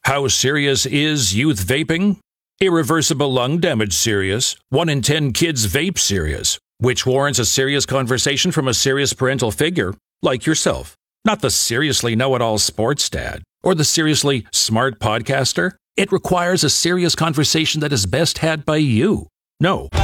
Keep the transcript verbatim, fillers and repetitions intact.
How serious is youth vaping? Irreversible lung damage serious. One in ten kids vape serious, which warrants a serious conversation from a serious parental figure, like yourself. Not the seriously know-it-all sports dad, or the seriously smart podcaster. It requires a serious conversation that is best had by you. No.